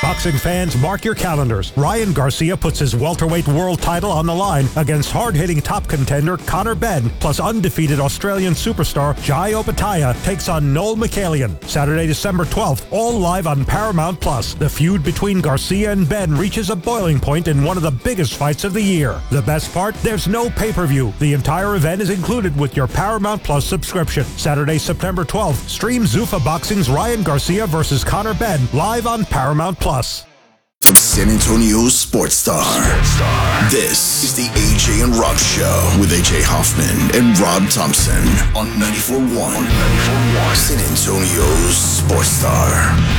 Boxing fans, mark your calendars. Ryan Garcia puts his welterweight world title on the line against hard-hitting top contender Conor Benn, plus undefeated Australian superstar Jai Opetaia takes on Noel McCallion. Saturday, December 12th, all live on Paramount+. The feud between Garcia and Benn reaches a boiling point in one of the biggest fights of the year. The best part? There's no pay-per-view. The entire event is included with your Paramount Plus subscription. Saturday, September 12th, stream Zuffa Boxing's Ryan Garcia versus Conor Benn live on Paramount Plus. San Antonio's Sports Star. This is the AJ and Rob Show with AJ Hoffman and Rob Thompson on 94.1. San Antonio's Sports Star.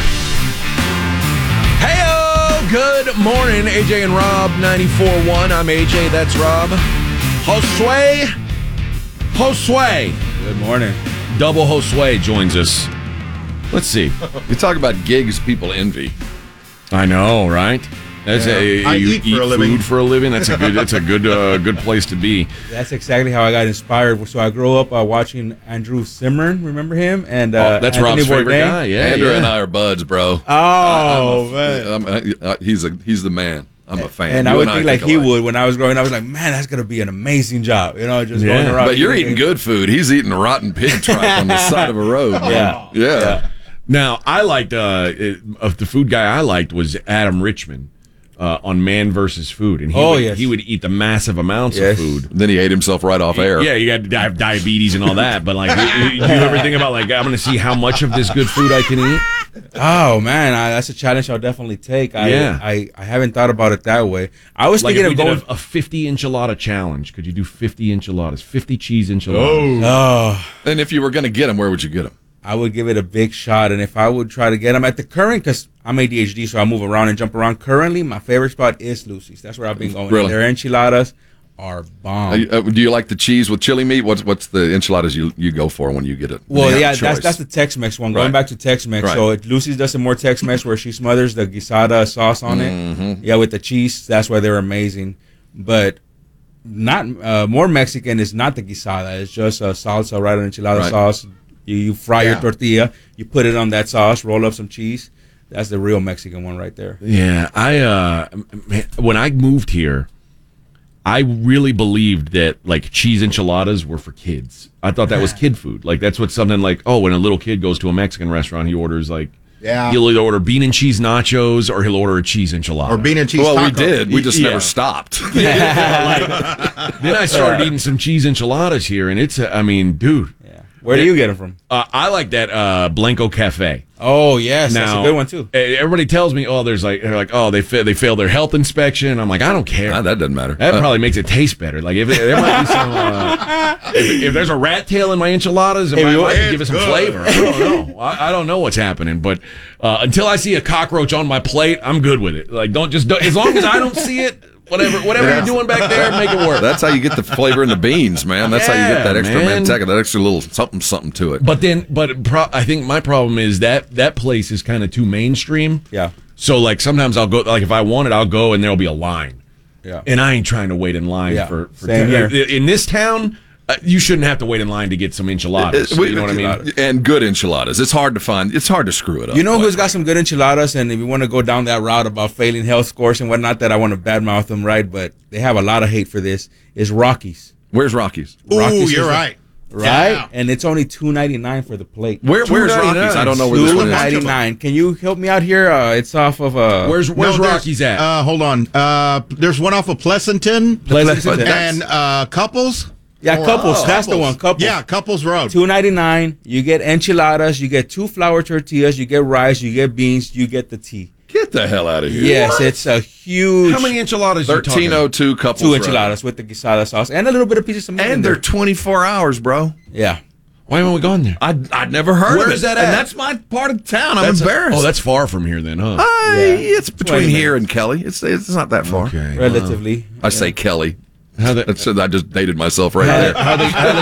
Hey-o! Good morning, AJ and Rob, 94.1. I'm AJ, that's Rob. Josue. Good morning. Double Josue joins us. Let's see. You talk about gigs people envy. I know, right? That's I you eat for a living. Food for a living. That's a good place to be. That's exactly how I got inspired. So I grew up watching Andrew Zimmern. Remember him? And that's Anthony Rob's favorite Bourdain. guy. Yeah, Andrew and I are buds, bro. Oh, man. He's the man. I'm a fan. And You I would think like he alike. would when I was growing up. I was like, man, that's going to be an amazing job. You know, just going around. But you're eating good food. He's eating rotten pig tripe on the side of a road. Man. Yeah. Now, I liked, of the food guy I liked was Adam Richman on Man vs. Food. And he would eat the massive amounts of food. Then he ate himself right off air. Yeah, you got to have diabetes and all that. But, like, do you ever think about, like, I'm going to see how much of this good food I can eat? Oh, man, that's a challenge I'll definitely take. I haven't thought about it that way. I was Like, thinking if of we going... did a 50 enchilada challenge, could you do 50 enchiladas? 50 cheese enchiladas. Oh, And if you were going to get him, where would you get him? I would give it a big shot, and if I would try to get them at the current, because I'm ADHD, so I move around and jump around. Currently, my favorite spot is Lucy's. That's where I've been going. Really? Their enchiladas are bomb. Do you like the cheese with chili meat? What's the enchiladas you go for when you get it? Well, You yeah, have a choice. that's the Tex-Mex one. Right. Going back to Tex-Mex, Right. so Lucy's does some more Tex-Mex where she smothers the guisada sauce on it. Mm-hmm. Yeah, with the cheese. That's why they're amazing. But not more Mexican is not the guisada. It's just a salsa, right, an enchilada Right. sauce. You fry your tortilla, you put it on that sauce, roll up some cheese. That's the real Mexican one right there. Yeah, when I moved here, I really believed that like cheese enchiladas were for kids. I thought that was kid food. Like that's what something like when a little kid goes to a Mexican restaurant, he orders like he'll either order bean and cheese nachos or he'll order a cheese enchilada. Or bean and cheese Well, taco. we did. We just Yeah. never stopped. Then I started eating some cheese enchiladas here, and it's dude. Where do you get them from? I like that Blanco Cafe. Oh, yes. That's a good one, too. Everybody tells me, they failed their health inspection. I'm like, I don't care. That doesn't matter. That probably makes it taste better. Like if there might be some, if there's a rat tail in my enchiladas, it might give it some flavor. I don't know. I don't know what's happening, but until I see a cockroach on my plate, I'm good with it. Like don't as long as I don't see it. Whatever you're doing back there, make it work. That's how you get the flavor in the beans, man. That's how you get that extra man. manteca, that extra little something to it. But I think my problem is that place is kind of too mainstream. Yeah. So like sometimes I'll go, like if I want it, I'll go and there'll be a line. Yeah. And I ain't trying to wait in line for Same here. in this town. You shouldn't have to wait in line to get some enchiladas. You know what I mean? And good enchiladas. It's hard to find. It's hard to screw it up. You know who's got some good enchiladas, and if you want to go down that route about failing health scores and whatnot, that I want to badmouth them, right? But they have a lot of hate for this. Is Rocky's. Where's Rocky's? Ooh, Rocky's you're is right. Right? Yeah. And it's only $2.99 for the plate. Where's Rocky's? I don't know where this one is. $2.99. Can you help me out here? It's off of Where's No, there's- Rocky's at? Hold on. There's one off of Pleasanton. Pleasanton. And Couples. Yeah, Couples. That's the one. Couples. Yeah, Couples Road. $2.99. You get enchiladas. You get 2 flour tortillas. You get rice. You get beans. You get the tea. Get the hell out of here. Yes, it's a huge. How many enchiladas are you talking? 1302 Couples 2 Road. enchiladas with the guisada sauce and a little bit of pieces of meat. in And there. they're 24 hours, bro. Yeah. Why haven't we gone there? I'd never heard of it. Where's that And at? that's my part of town. I'm That's embarrassed. that's far from here then, huh? It's between 20 here and Kelly. It's not that far. Okay. Relatively. I say Kelly. How they, I just dated myself right there. how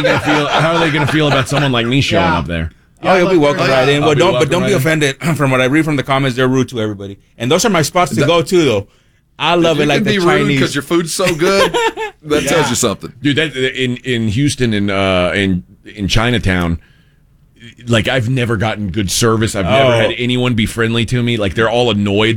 are they gonna feel about someone like me showing up there? Oh, you'll be welcome right in. Well, be don't welcome be right in. offended. From what I read from the comments, they're rude to everybody, and those are my spots to go to, though. I love it like the You can be rude Chinese. because your food's so good. That tells you something. Dude, that in Houston in Chinatown, like I've never gotten good service. I've never had anyone be friendly to me. Like they're all annoyed